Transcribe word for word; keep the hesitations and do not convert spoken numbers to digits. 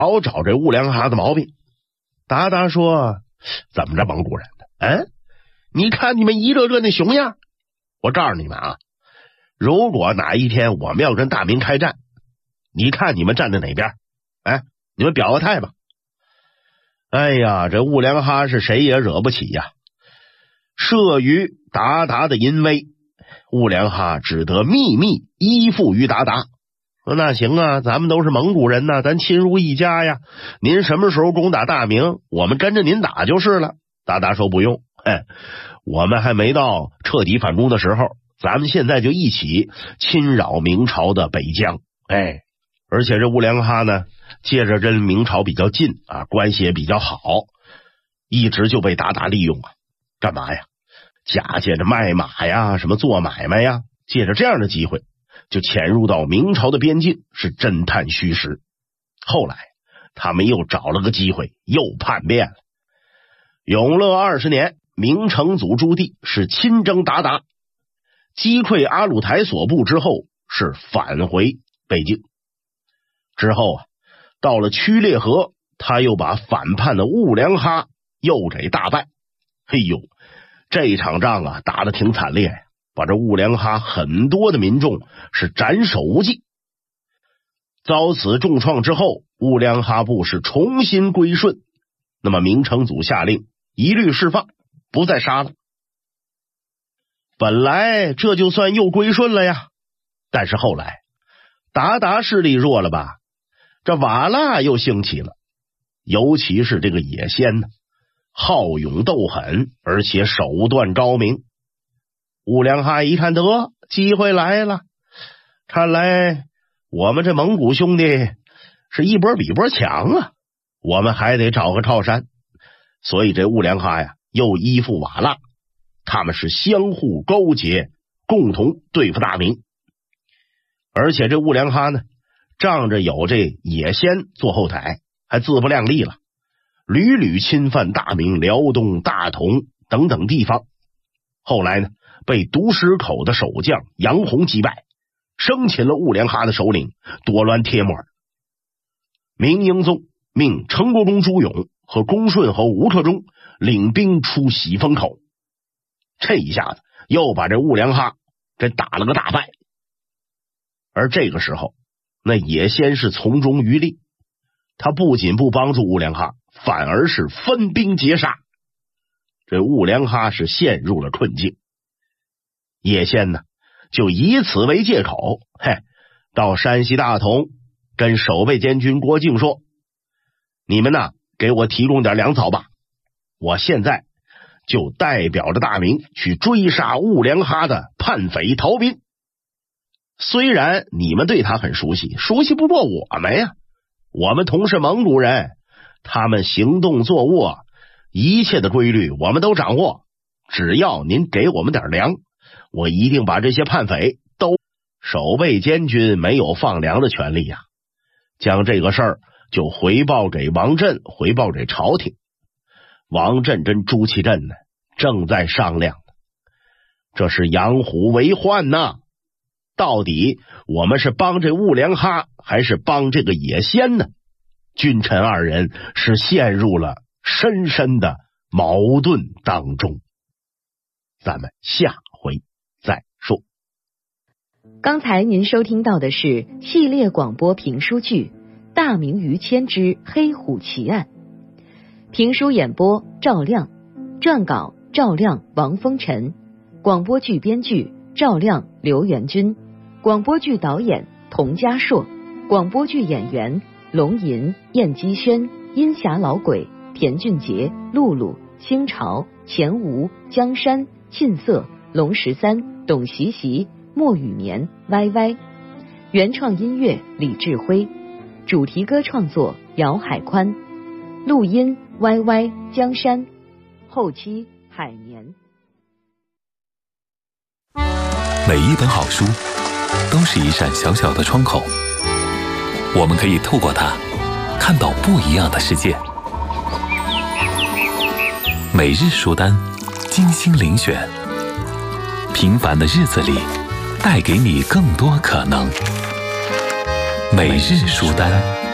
老找这兀良哈的毛病。达达说：“怎么着，蒙古人的？嗯，你看你们一个个那熊样，我告诉你们啊，如果哪一天我们要跟大明开战，你看你们站在哪边？哎，你们表个态吧。”哎呀，这兀良哈是谁也惹不起呀，慑于达达的淫威，兀良哈只得秘密依附于达达。说那行啊，咱们都是蒙古人呐，咱亲如一家呀。您什么时候攻打大明，我们跟着您打就是了。达达说不用，嘿，我们还没到彻底反攻的时候，咱们现在就一起侵扰明朝的北疆。哎，而且这兀良哈呢，借着跟明朝比较近啊，关系也比较好，一直就被达达利用啊。干嘛呀？假借着卖马呀，什么做买卖呀，借着这样的机会就潜入到明朝的边境，是侦探虚实。后来他们又找了个机会，又叛变了。永乐二十年，明成祖朱棣是亲征鞑靼，击溃阿鲁台所部之后，是返回北京。之后啊，到了曲烈河，他又把反叛的兀良哈又给大败。嘿呦，这场仗啊打得挺惨烈呀，把这兀良哈很多的民众是斩首无迹。遭此重创之后，兀良哈部是重新归顺，那么明成祖下令一律释放，不再杀了。本来这就算又归顺了呀，但是后来鞑靼势力弱了吧，这瓦剌又兴起了，尤其是这个野先呢，好勇斗狠，而且手段高明。兀良哈一看，得机会来了，看来我们这蒙古兄弟是一波比波强啊，我们还得找个靠山。所以这兀良哈呀，又依附瓦剌，他们是相互勾结，共同对付大明。而且这兀良哈呢，仗着有这野先做后台，还自不量力了，屡屡侵犯大明辽东、大同等等地方。后来呢，被独石口的守将杨洪击败，生擒了兀良哈的首领多栾帖木儿。明英宗命成国公朱勇和恭顺侯吴克忠领兵出喜峰口，这一下子又把这兀良哈给打了个大败。而这个时候，那野先是从中渔利，他不仅不帮助兀良哈，反而是分兵截杀。这兀良哈是陷入了困境。野先呢，就以此为借口，嘿，到山西大同跟守备监军郭靖说：“你们呢，给我提供点粮草吧，我现在就代表着大明去追杀兀良哈的叛匪逃兵。虽然你们对他很熟悉，熟悉不过我们呀，我们同是蒙古人，他们行动坐卧一切的规律我们都掌握，只要您给我们点粮，我一定把这些叛匪都……”守备监军没有放粮的权利呀，将这个事儿就回报给王振，回报给朝廷。王振跟朱祁镇呢，正在商量呢，这是养虎为患呐，到底我们是帮这兀良哈，还是帮这个野先呢？君臣二人是陷入了深深的矛盾当中。咱们下回再说。 刚才您收听到的是系列广播评书剧《大明于谦之黑虎奇案》，评书演播赵亮，撰稿赵亮、王风尘，广播剧编剧赵亮、刘元军，广播剧导演童家硕，广播剧演员龙吟、燕姬轩、阴霞老鬼、田俊杰、露露、清朝、钱吴、江山、沁色、龙十三、董习习、莫雨眠、歪歪。原创音乐李志辉，主题歌创作姚海宽，录音歪歪、江山，后期海绵。 每一本好书都是一扇小小的窗口，我们可以透过它看到不一样的世界。每日书单，精心遴选，平凡的日子里带给你更多可能。每日书单。